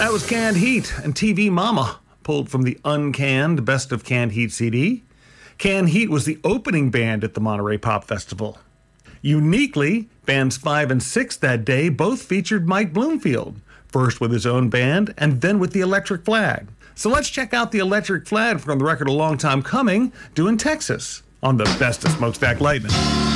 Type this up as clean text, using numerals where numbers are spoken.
That was Canned Heat and TV Mama, pulled from the uncanned Best of Canned Heat CD. Canned Heat was the opening band at the Monterey Pop Festival. Uniquely, bands 5 and 6 that day both featured Mike Bloomfield, first with his own band and then with the Electric Flag. So let's check out the Electric Flag from the record A Long Time Coming, doing Texas, on the Best of Smokestack Lightning.